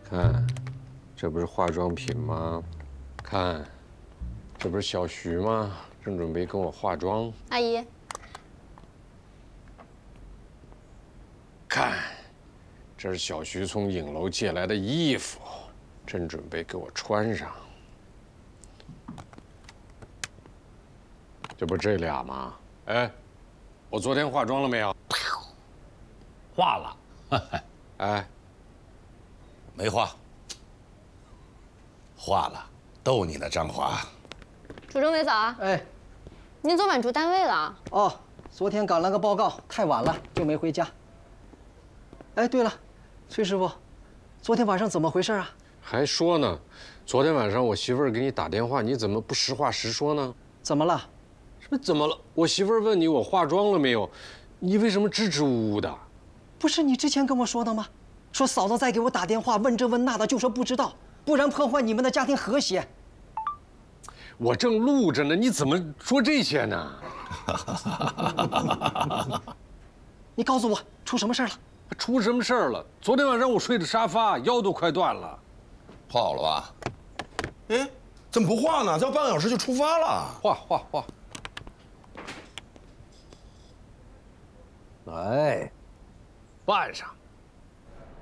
看，这不是化妆品吗？看，这不是小徐吗？正准备跟我化妆。 阿姨， 看，这是小徐从影楼借来的衣服，正准备给我穿上。这不这俩吗？哎，我昨天化妆了没有？ 化了。 哎， 没化。化了，逗你呢，张华。 朱政委早。 哎， 您昨晚住单位了？ 哦，昨天赶了个报告，太晚了就没回家。哎，对了，崔师傅，昨天晚上怎么回事啊？ 还说呢，昨天晚上我媳妇儿给你打电话，你怎么不实话实说呢？ 怎么了？ 这怎么了？我媳妇儿问你我化妆了没有，你为什么支支吾吾的？ 不是你之前跟我说的吗？说嫂子再给我打电话问这问那的，就说不知道，不然破坏你们的家庭和谐。 我正录着呢，你怎么说这些呢？ 你告诉我出什么事了？ 出什么事儿了？昨天晚上我睡的沙发，腰都快断了。 化好了吧？哎，怎么不化呢？再半个小时就出发了。 化。 哎， 办上。